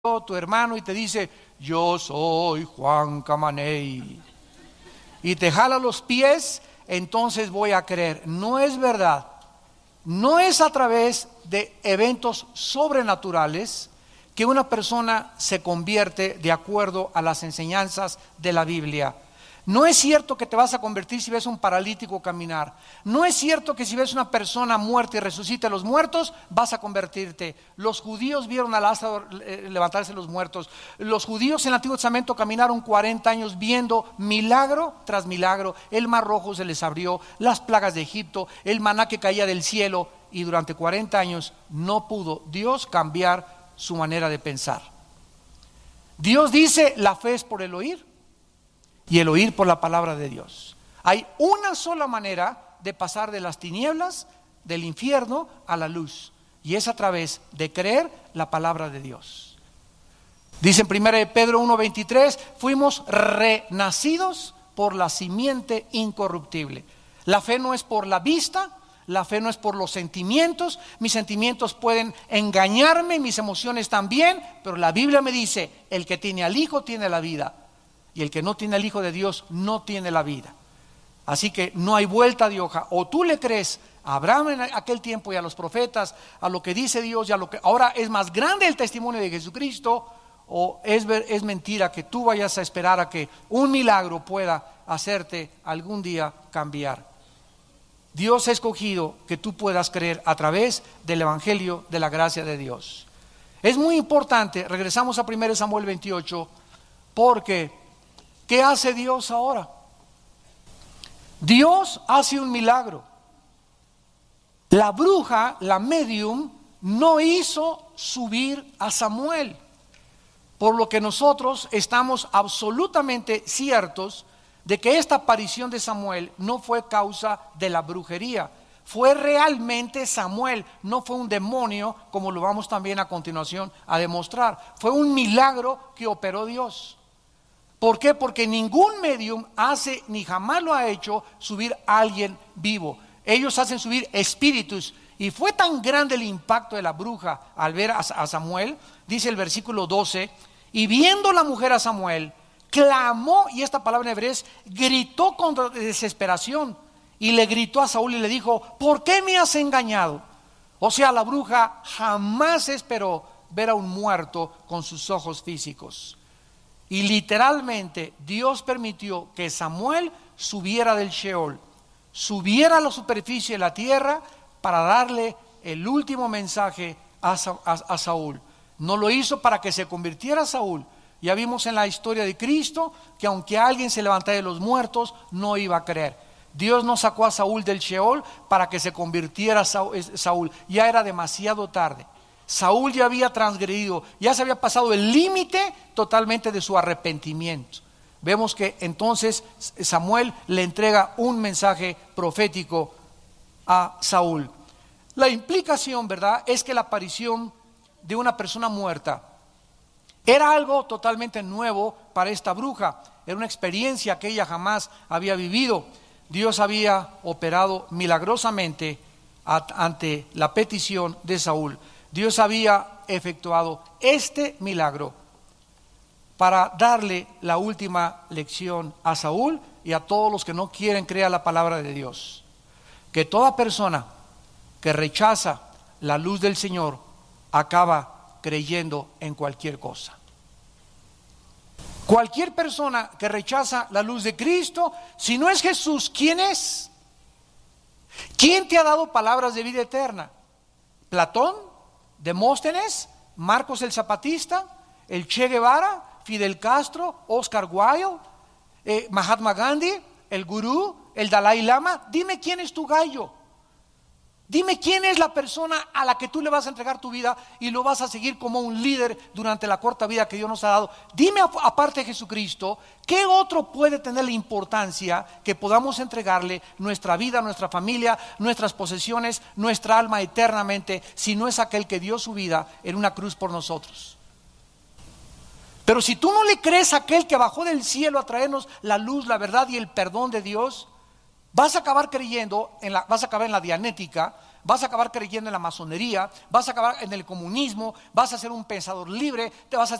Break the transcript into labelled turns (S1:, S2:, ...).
S1: tu hermano y te dice: yo soy Juan Camaney, y te jala los pies, entonces voy a creer. No es verdad. No es a través de eventos sobrenaturales que una persona se convierte de acuerdo a las enseñanzas de la Biblia. No es cierto que te vas a convertir si ves un paralítico caminar. No es cierto que si ves una persona muerta y resucita a los muertos, vas a convertirte. Los judíos vieron a Lázaro levantarse los muertos. Los judíos en el Antiguo Testamento caminaron 40 años viendo milagro tras milagro. El Mar Rojo se les abrió, las plagas de Egipto, el maná que caía del cielo, y durante 40 años no pudo Dios cambiar su manera de pensar. Dios dice: la fe es por el oír, y el oír por la palabra de Dios. Hay una sola manera de pasar de las tinieblas, del infierno, a la luz, y es a través de creer la palabra de Dios. Dice en 1 Pedro 1:23: fuimos renacidos por la simiente incorruptible. La fe no es por la vista, la fe no es por los sentimientos. Mis sentimientos pueden engañarme, mis emociones también, pero la Biblia me dice: el que tiene al Hijo tiene la vida, y el que no tiene al Hijo de Dios no tiene la vida. Así que no hay vuelta de hoja. O tú le crees a Abraham en aquel tiempo y a los profetas, a lo que dice Dios y a lo que ahora es más grande el testimonio de Jesucristo, o es mentira que tú vayas a esperar a que un milagro pueda hacerte algún día cambiar. Dios ha escogido que tú puedas creer a través del Evangelio de la gracia de Dios. Es muy importante. Regresamos a 1 Samuel 28, porque ¿qué hace Dios ahora? Dios hace un milagro. La bruja, la medium, no hizo subir a Samuel, por lo que nosotros estamos absolutamente ciertos de que esta aparición de Samuel no fue causa de la brujería. Fue realmente Samuel, no fue un demonio, como lo vamos también a continuación a demostrar. Fue un milagro que operó Dios. ¿Por qué? Porque ningún medium hace, ni jamás lo ha hecho, subir a alguien vivo. Ellos hacen subir espíritus. Y fue tan grande el impacto de la bruja al ver a Samuel, dice el versículo 12: y viendo la mujer a Samuel, clamó, y esta palabra en hebreo es gritó con desesperación, y le gritó a Saúl y le dijo: ¿por qué me has engañado? O sea, la bruja jamás esperó ver a un muerto con sus ojos físicos. Y literalmente Dios permitió que Samuel subiera del Sheol, subiera a la superficie de la tierra para darle el último mensaje a Saúl. No lo hizo para que se convirtiera Saúl. Ya vimos en la historia de Cristo que aunque alguien se levantara de los muertos, no iba a creer. Dios no sacó a Saúl del Sheol para que se convirtiera Saúl. Ya era demasiado tarde. Saúl ya había transgredido, ya se había pasado el límite totalmente de su arrepentimiento. Vemos que entonces Samuel le entrega un mensaje profético a Saúl. La implicación, ¿verdad?, es que la aparición de una persona muerta era algo totalmente nuevo para esta bruja. Era una experiencia que ella jamás había vivido. Dios había operado milagrosamente ante la petición de Saúl. Dios había efectuado este milagro para darle la última lección a Saúl y a todos los que no quieren creer la palabra de Dios: que toda persona que rechaza la luz del Señor acaba creyendo en cualquier cosa. Cualquier persona que rechaza la luz de Cristo, si no es Jesús, ¿quién es? ¿Quién te ha dado palabras de vida eterna? ¿Platón? ¿Demóstenes? ¿Marcos el Zapatista? ¿El Che Guevara? ¿Fidel Castro? ¿Oscar Wilde? ¿Mahatma Gandhi? ¿El gurú? ¿El Dalai Lama? Dime quién es tu gallo. Dime quién es la persona a la que tú le vas a entregar tu vida y lo vas a seguir como un líder durante la corta vida que Dios nos ha dado. Dime, aparte de Jesucristo, ¿qué otro puede tener la importancia que podamos entregarle nuestra vida, nuestra familia, nuestras posesiones, nuestra alma eternamente, si no es aquel que dio su vida en una cruz por nosotros? Pero si tú no le crees a aquel que bajó del cielo a traernos la luz, la verdad y el perdón de Dios, vas a acabar creyendo, vas a acabar en la dianética, vas a acabar creyendo en la masonería, vas a acabar en el comunismo, vas a ser un pensador libre, te vas a